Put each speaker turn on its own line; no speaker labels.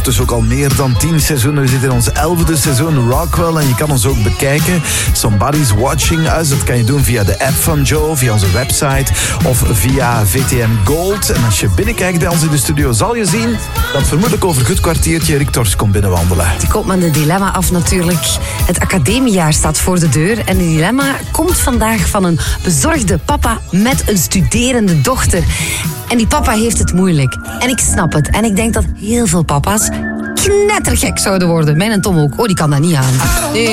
ondertussen ook al meer dan 10 seizoenen. We zitten in ons 11e seizoen Rockwell en je kan ons ook bekijken. Somebody's Watching Us. Dat kan je doen via de app van Joe, via onze website of via VTM Gold. En als je binnenkijkt bij ons in de studio zal je zien dat vermoedelijk over een goed kwartiertje Rick Tors komt binnenwandelen.
Die komt met een dilemma af natuurlijk. Het academiejaar staat voor de deur en het dilemma komt vandaag van een bezorgde papa met een studerende dochter. En die papa heeft het moeilijk. En ik snap het. En ik denk dat heel veel papa's knettergek zouden worden. Mijn en Tom ook. Oh, die kan dat niet aan. Nee.